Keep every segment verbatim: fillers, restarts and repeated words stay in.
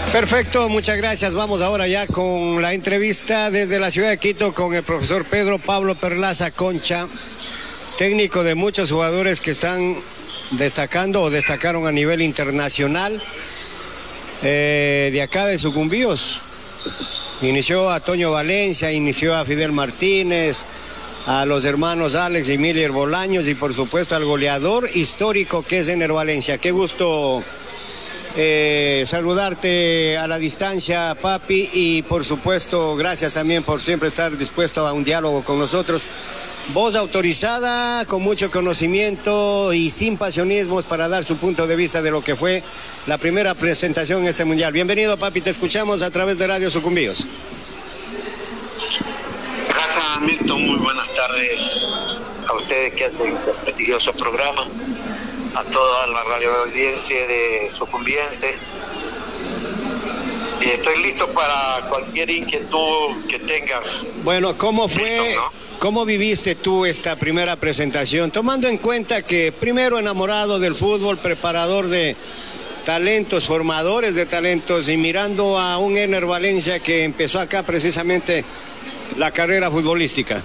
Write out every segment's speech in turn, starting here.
Perfecto, muchas gracias. Vamos ahora ya con la entrevista desde la ciudad de Quito con el profesor Pedro Pablo Perlaza Concha, técnico de muchos jugadores que están destacando o destacaron a nivel internacional, eh, de acá de Sucumbíos. Inició a Toño Valencia, inició a Fidel Martínez, a los hermanos Alex y Miller Bolaños y por supuesto al goleador histórico que es Ener Valencia. Qué gusto eh, saludarte a la distancia, papi, y por supuesto gracias también por siempre estar dispuesto a un diálogo con nosotros. Voz autorizada, con mucho conocimiento y sin pasionismos para dar su punto de vista de lo que fue la primera presentación en este mundial. Bienvenido, papi, te escuchamos a través de Radio Sucumbíos. Gracias, Milton, muy buenas tardes a ustedes que hacen este prestigioso programa, a toda la radio audiencia de Sucumbientes. Y estoy listo para cualquier inquietud que tengas. Bueno, ¿cómo fue, Milton, ¿no? cómo viviste tú esta primera presentación? Tomando en cuenta que primero enamorado del fútbol, preparador de talentos, formadores de talentos y mirando a un Ener Valencia que empezó acá precisamente la carrera futbolística.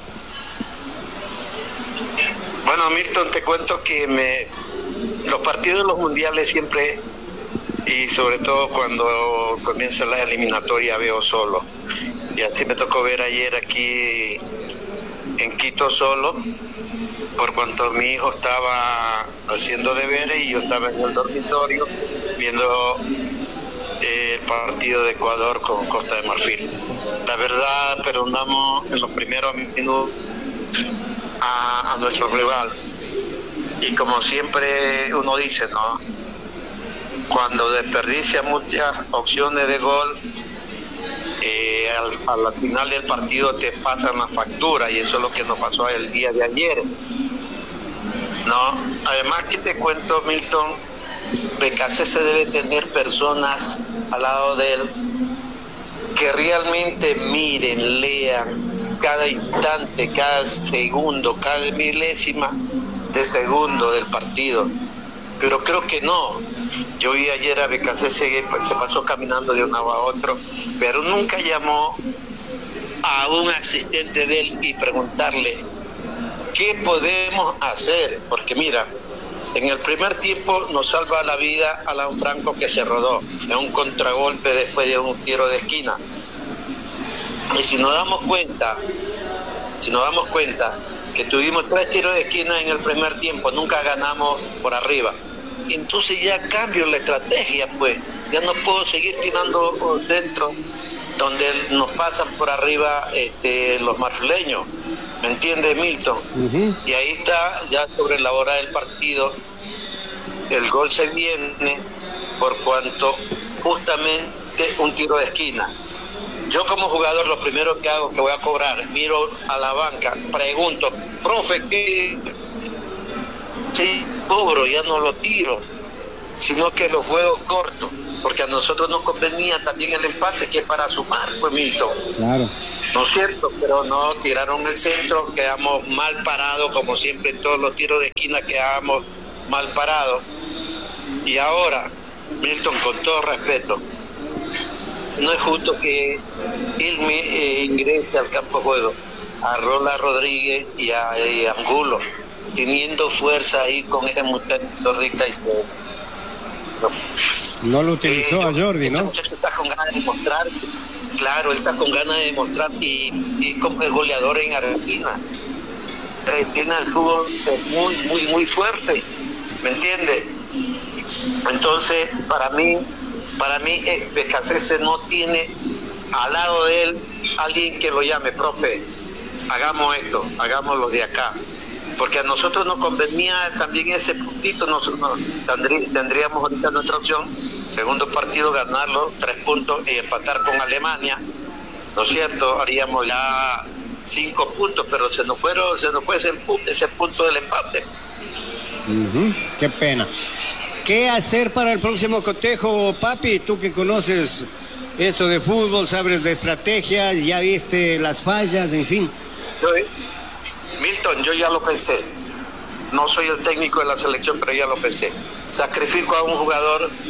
Bueno, Milton, te cuento que me los partidos de los mundiales siempre, y sobre todo cuando comienza la eliminatoria, veo solo. Y así me tocó ver ayer aquí en Quito solo, por cuanto mi hijo estaba haciendo deberes y yo estaba en el dormitorio viendo el partido de Ecuador con Costa de Marfil. La verdad, perdonamos en los primeros minutos a, a nuestro rival. Y como siempre uno dice, ¿no? Cuando desperdicia muchas opciones de gol, eh, al, al final del partido te pasan la factura, y eso es lo que nos pasó el día de ayer, ¿no? Además, que te cuento, Milton, B K C se debe tener personas al lado de él que realmente miren, lean cada instante, cada segundo, cada milésima de segundo del partido. Pero creo que no. Yo vi ayer a B K C, se, se pasó caminando de un lado a otro, pero nunca llamó a un asistente de él y preguntarle qué podemos hacer, porque mira, en el primer tiempo nos salva la vida Alan Franco, que se rodó en un contragolpe después de un tiro de esquina. Y si nos damos cuenta, si nos damos cuenta que tuvimos tres tiros de esquina en el primer tiempo, nunca ganamos por arriba. Entonces ya cambio la estrategia, pues. Ya no puedo seguir tirando por dentro, donde nos pasan por arriba este, los marfileños. ¿Me entiendes, Milton? Uh-huh. Y ahí está, ya sobre la hora del partido, el gol se viene por cuanto justamente un tiro de esquina. Yo como jugador lo primero que hago, que voy a cobrar, miro a la banca, pregunto, profe, ¿qué? Sí, cobro, ya no lo tiro, sino que lo juego corto, porque a nosotros nos convenía también el empate, que es para sumar, pues, Milton. Claro. ¿No es cierto? Pero no, tiraron el centro, quedamos mal parados, como siempre en todos los tiros de esquina quedamos mal parados. Y ahora, Milton, con todo respeto, no es justo que él me eh, ingrese al campo de juego a Rola Rodríguez y a, y a Angulo, teniendo fuerza ahí con ese muchacho rica y se... No lo utilizó eh, a Jordi, ¿no? Este muchacho está con ganas de demostrar, claro, él está con ganas de demostrar, y, y como el goleador en Argentina, eh, tiene el fútbol muy, muy, muy fuerte, ¿me entiendes? Entonces, para mí, para mí, eh, B K C no tiene al lado de él alguien que lo llame, profe, hagamos esto, hagámoslo de acá. Porque a nosotros nos convenía también ese puntito, nosotros nos, tendrí, tendríamos ahorita nuestra opción, segundo partido, ganarlo, tres puntos y empatar con Alemania, ¿no es cierto? Haríamos ya cinco puntos, pero se nos fueron, se nos fue ese, ese punto del empate. Uh-huh. Qué pena. ¿Qué hacer para el próximo cotejo, papi? Tú que conoces esto de fútbol, sabes de estrategias, ya viste las fallas, en fin. Yo, Milton, yo ya lo pensé. No soy el técnico de la selección, pero ya lo pensé. Sacrifico a un jugador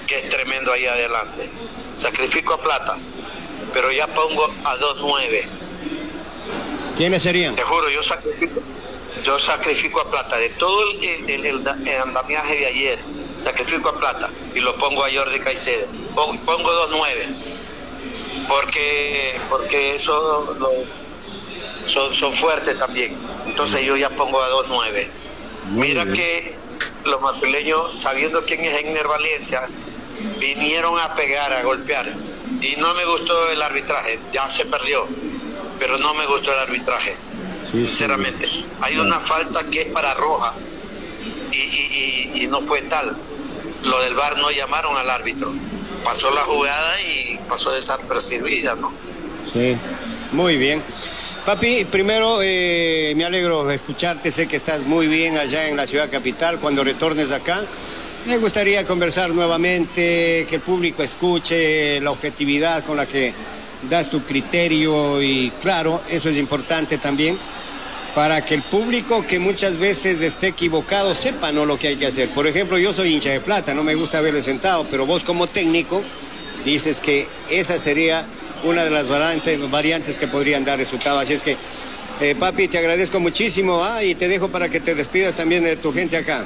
que es tremendo ahí adelante. Sacrifico a Plata, pero ya pongo a dos nueve. ¿Quiénes serían? Te juro, yo sacrifico, yo sacrifico a Plata. De todo el, el, el, el andamiaje de ayer, sacrifico a Plata y lo pongo a Jordi Caicedo. Pongo, pongo dos nueve. Porque, porque eso lo, son, son fuertes también. Entonces yo ya pongo a dos nueve. Mira bien. Que los madrileños, sabiendo quién es Egner Valencia, vinieron a pegar, a golpear. Y no me gustó el arbitraje, ya se perdió. Pero no me gustó el arbitraje, sí, sinceramente. Sí. Hay sí. una falta que es para roja y, y, y, y no fue tal. Lo del V A R no llamaron al árbitro. Pasó la jugada y pasó desapercibida, ¿no? Sí, muy bien. Papi, primero eh, me alegro de escucharte, sé que estás muy bien allá en la ciudad capital. Cuando retornes acá, me gustaría conversar nuevamente, que el público escuche la objetividad con la que das tu criterio y claro, eso es importante también para que el público que muchas veces esté equivocado sepa no lo que hay que hacer. Por ejemplo, yo soy hincha de Plata, no me gusta verle sentado, pero vos como técnico dices que esa sería una de las variantes, variantes que podrían dar resultado. Así es que, eh, papi, te agradezco muchísimo ¿ah? y te dejo para que te despidas también de tu gente acá.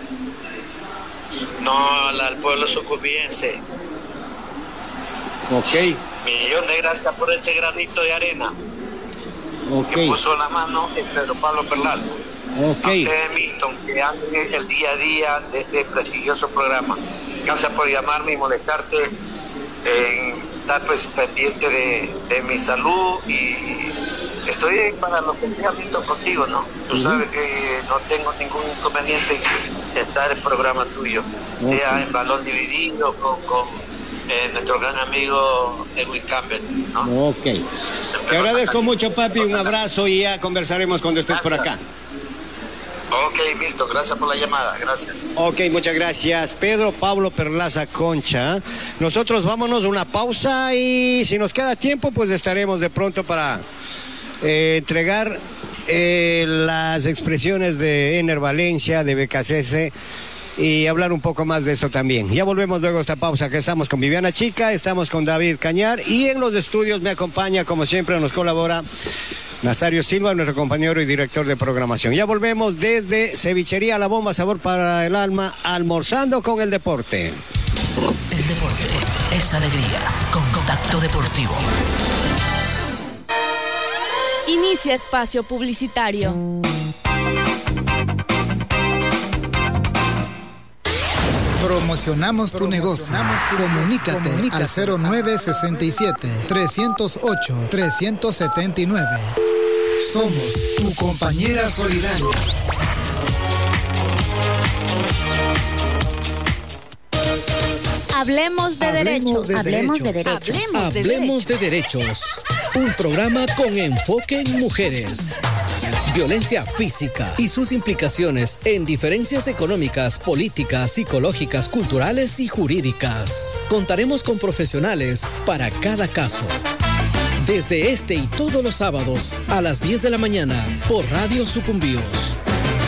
No, al pueblo sucumbiense. Ok. Millón de gracias por este granito de arena. Okay. Que puso la mano en Pedro Pablo Perlaza. Okay. A ustedes, Milton, que hacen el día a día de este prestigioso programa. Gracias por llamarme y molestarte en estar pues, pendiente de, de mi salud y estoy para lo que sea, Milton, contigo, ¿no? Tú uh-huh. sabes que no tengo ningún inconveniente en estar en el programa tuyo, okay. sea en balón dividido con, con eh, nuestro gran amigo Edwin Campbell, ¿no? Ok. Te agradezco mucho, papi, un abrazo y ya conversaremos cuando estés por acá. Ok, Milton, gracias por la llamada, gracias. Ok, muchas gracias. Pedro Pablo Perlaza Concha. Nosotros vámonos a una pausa y si nos queda tiempo, pues estaremos de pronto para eh, entregar eh, las expresiones de Egner Valencia, de B K C S y hablar un poco más de eso también. Ya volvemos luego a esta pausa, que estamos con Viviana Chica, estamos con David Cañar y en los estudios me acompaña, como siempre, nos colabora Nazario Silva, nuestro compañero y director de programación. Ya volvemos desde Cevichería La Bomba, sabor para el alma, almorzando con el deporte. El deporte es alegría, con Contacto Deportivo. Inicia espacio publicitario. Promocionamos tu negocio. Comunícate al cero nueve sesenta y siete, trescientos ocho, trescientos setenta y nueve. Somos tu compañera solidaria. Hablemos de derechos. Hablemos de derechos. Hablemos de derechos. Hablemos de derechos. Un programa con enfoque en mujeres. Violencia física y sus implicaciones en diferencias económicas, políticas, psicológicas, culturales y jurídicas. Contaremos con profesionales para cada caso. Desde este y todos los sábados a las diez de la mañana por Radio Sucumbíos.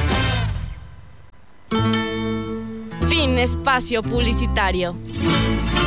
Fin espacio publicitario.